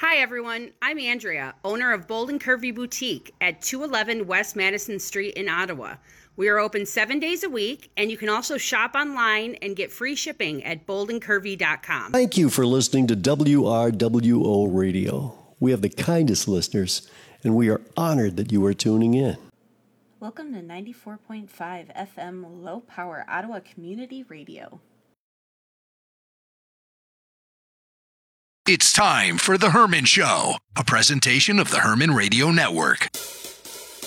Hi, everyone. I'm Andrea, owner of Bold and Curvy Boutique at 211 West Madison Street in Ottawa. We are open 7 days a week, and you can also shop online and get free shipping at boldandcurvy.com. Thank you for listening to WRWO Radio. We have the kindest listeners, and we are honored that you are tuning in. Welcome to 94.5 FM Low Power Ottawa Community Radio. It's time for The Herman Show, a presentation of the Herman Radio Network.